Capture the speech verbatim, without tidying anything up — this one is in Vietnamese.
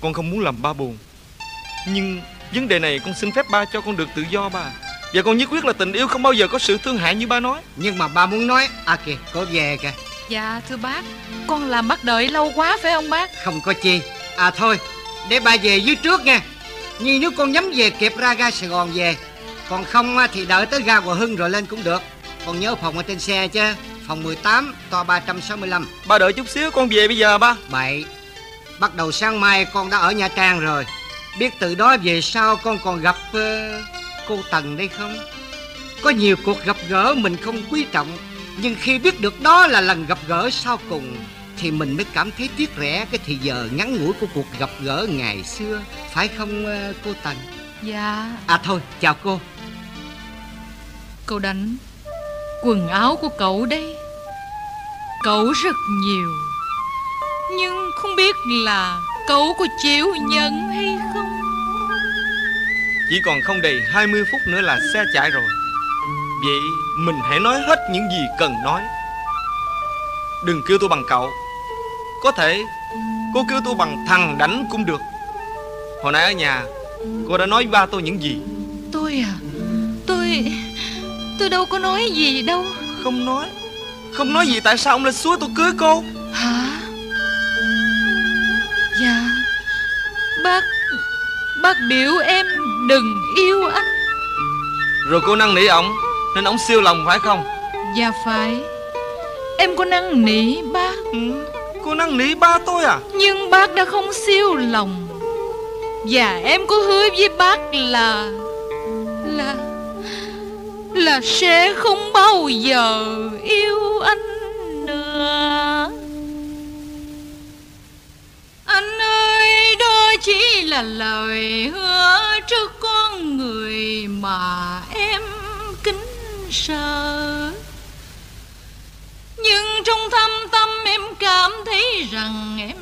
Con không muốn làm ba buồn, nhưng vấn đề này con xin phép ba cho con được tự do ba. Và con nhất quyết là tình yêu không bao giờ có sự thương hại như ba nói. Nhưng mà ba muốn nói. À kìa, cô về kìa. Dạ thưa bác, con làm bác đợi lâu quá phải không bác? Không có chi. À thôi, để ba về dưới trước nha. Nhưng nếu con nhắm về kịp ra ga Sài Gòn về, còn không thì đợi tới ga Hòa Hưng rồi lên cũng được. Con nhớ phòng ở trên xe chứ. Phòng mười tám, toa ba trăm sáu mươi lăm. Ba đợi chút xíu, con về bây giờ ba. Bậy. Bắt đầu sáng mai con đã ở Nha Trang rồi. Biết từ đó về sau con còn gặp uh, cô Tần đây không? Có nhiều cuộc gặp gỡ mình không quý trọng, nhưng khi biết được đó là lần gặp gỡ sau cùng thì mình mới cảm thấy tiếc rẻ cái thì giờ ngắn ngủi của cuộc gặp gỡ ngày xưa. Phải không uh, cô Tần? Dạ. À thôi, chào cô. Cậu Đánh, quần áo của cậu đây. Cậu rất nhiều, nhưng không biết là cậu có chịu nhận hay không. Chỉ còn không đầy hai mươi phút nữa là xe chạy rồi. Vậy mình hãy nói hết những gì cần nói. Đừng kêu tôi bằng cậu. Có thể cô kêu tôi bằng thằng Đánh cũng được. Hồi nãy ở nhà cô đã nói với ba tôi những gì? Tôi à Tôi Tôi đâu có nói gì đâu. Không nói? Không nói gì tại sao ông lại xúi tôi cưới cô? Hả? Dạ, Bác Bác biểu em đừng yêu anh. Rồi cô năn nỉ ổng nên ổng siêu lòng phải không? Dạ phải. Em có năn nỉ bác. Ừ, cô năn nỉ ba tôi à? Nhưng bác đã không siêu lòng. Và em có hứa với bác là Là Là sẽ không bao giờ yêu anh nữa. Anh ơi, đó chỉ là lời hứa trước con người mà em kính sợ. Nhưng trong thâm tâm em cảm thấy rằng em